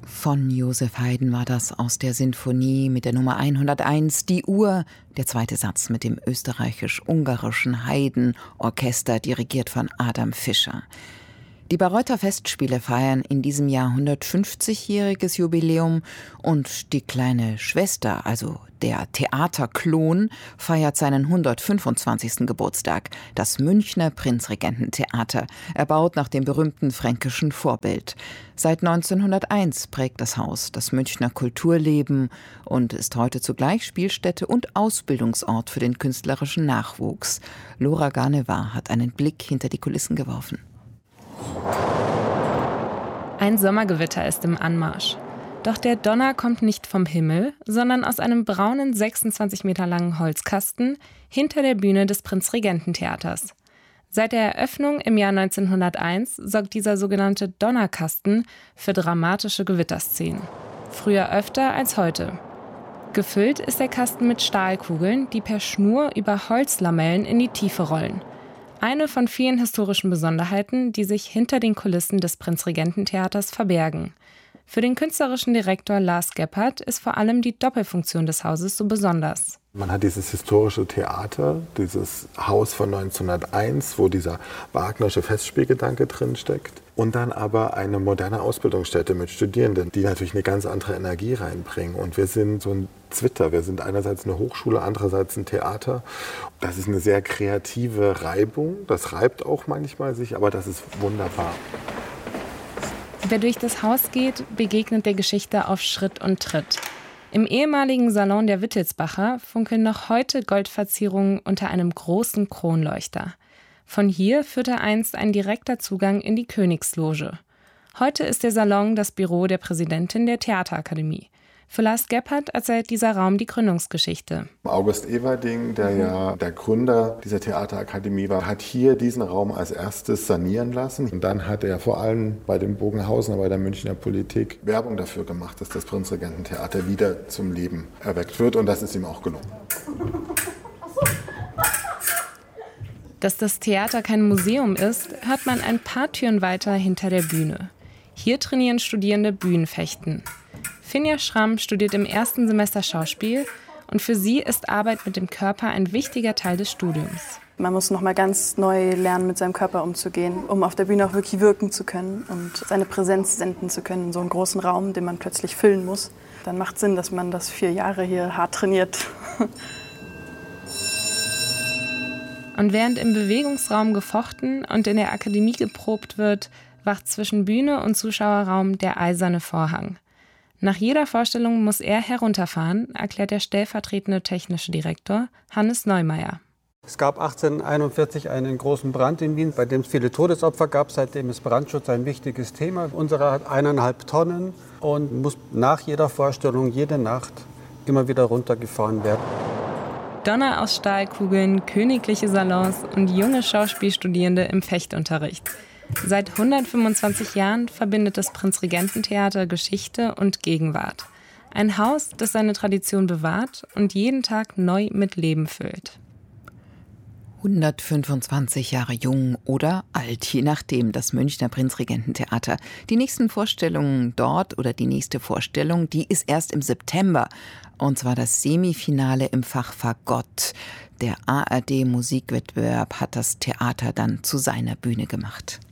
Von Joseph Haydn war das aus der Sinfonie mit der Nummer 101, die Uhr, der zweite Satz mit dem österreichisch-ungarischen Haydn-Orchester, dirigiert von Adam Fischer. Die Bayreuther Festspiele feiern in diesem Jahr 150-jähriges Jubiläum und die kleine Schwester, also der Theaterklon, feiert seinen 125. Geburtstag, das Münchner Prinzregententheater, erbaut nach dem berühmten fränkischen Vorbild. Seit 1901 prägt das Haus das Münchner Kulturleben und ist heute zugleich Spielstätte und Ausbildungsort für den künstlerischen Nachwuchs. Laura Garnevar hat einen Blick hinter die Kulissen geworfen. Ein Sommergewitter ist im Anmarsch. Doch der Donner kommt nicht vom Himmel, sondern aus einem braunen 26 Meter langen Holzkasten hinter der Bühne des Prinzregententheaters. Seit der Eröffnung im Jahr 1901 sorgt dieser sogenannte Donnerkasten für dramatische Gewitterszenen. Früher öfter als heute. Gefüllt ist der Kasten mit Stahlkugeln, die per Schnur über Holzlamellen in die Tiefe rollen. Eine von vielen historischen Besonderheiten, die sich hinter den Kulissen des Prinzregententheaters verbergen. Für den künstlerischen Direktor Lars Gebhardt ist vor allem die Doppelfunktion des Hauses so besonders. Man hat dieses historische Theater, dieses Haus von 1901, wo dieser Wagnersche Festspielgedanke drinsteckt. Und dann aber eine moderne Ausbildungsstätte mit Studierenden, die natürlich eine ganz andere Energie reinbringen. Und wir sind so ein Zwitter. Wir sind einerseits eine Hochschule, andererseits ein Theater. Das ist eine sehr kreative Reibung. Das reibt auch manchmal sich, aber das ist wunderbar. Wer durch das Haus geht, begegnet der Geschichte auf Schritt und Tritt. Im ehemaligen Salon der Wittelsbacher funkeln noch heute Goldverzierungen unter einem großen Kronleuchter. Von hier führte einst ein direkter Zugang in die Königsloge. Heute ist der Salon das Büro der Präsidentin der Theaterakademie. Für Lars Gebhardt erzählt dieser Raum die Gründungsgeschichte. August Everding, der ja der Gründer dieser Theaterakademie war, hat hier diesen Raum als erstes sanieren lassen. Und dann hat er vor allem bei den Bogenhausener, bei der Münchner Politik Werbung dafür gemacht, dass das Prinzregententheater wieder zum Leben erweckt wird. Und das ist ihm auch gelungen. Dass das Theater kein Museum ist, hört man ein paar Türen weiter hinter der Bühne. Hier trainieren Studierende Bühnenfechten. Finja Schramm studiert im ersten Semester Schauspiel und für sie ist Arbeit mit dem Körper ein wichtiger Teil des Studiums. Man muss noch mal ganz neu lernen, mit seinem Körper umzugehen, um auf der Bühne auch wirklich wirken zu können und seine Präsenz senden zu können in so einem großen Raum, den man plötzlich füllen muss. Dann macht Sinn, dass man das 4 Jahre hier hart trainiert. Und während im Bewegungsraum gefochten und in der Akademie geprobt wird, wacht zwischen Bühne und Zuschauerraum der eiserne Vorhang. Nach jeder Vorstellung muss er herunterfahren, erklärt der stellvertretende technische Direktor Hannes Neumeier. Es gab 1841 einen großen Brand in Wien, bei dem es viele Todesopfer gab. Seitdem ist Brandschutz ein wichtiges Thema. Unsere hat 1,5 Tonnen und muss nach jeder Vorstellung, jede Nacht immer wieder runtergefahren werden. Donner aus Stahlkugeln, königliche Salons und junge Schauspielstudierende im Fechtunterricht. Seit 125 Jahren verbindet das Prinzregententheater Geschichte und Gegenwart. Ein Haus, das seine Tradition bewahrt und jeden Tag neu mit Leben füllt. 125 Jahre jung oder alt, je nachdem, das Münchner Prinzregententheater. Die nächsten Vorstellungen dort oder die nächste Vorstellung, die ist erst im September. Und zwar das Semifinale im Fach Fagott. Der ARD-Musikwettbewerb hat das Theater dann zu seiner Bühne gemacht.